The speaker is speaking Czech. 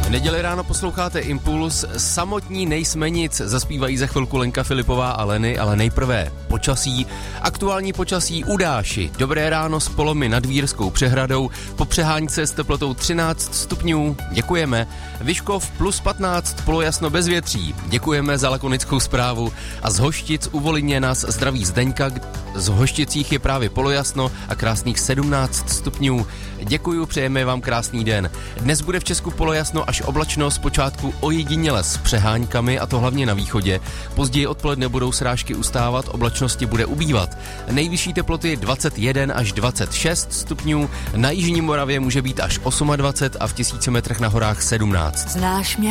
Neděli ráno posloucháte Impuls, samotní nejsme nic, zaspívají za chvilku Lenka Filipová a Leny, ale nejprve počasí. Aktuální počasí u Dáši. Dobré ráno s polomy nad Vírskou přehradou, po přehánce s teplotou 13 stupňů. Děkujeme. Vyškov plus 15, polojasno bez větří. Děkujeme za lakonickou zprávu. A z Hoštic u Volině nás zdraví Zdeňka. Z Hošticích je právě polojasno a krásných 17 stupňů. Děkuju, přejeme vám krásný den. Dnes bude v Česku polojasno až oblačno, zpočátku ojediněle s přeháňkami, a to hlavně na východě. Později odpoledne budou srážky ustávat, oblačnosti bude ubývat. Nejvyšší teploty 21 až 26 stupňů, na jižní Moravě může být až 28 a v 1000 metrech na horách 17. Znáš mě?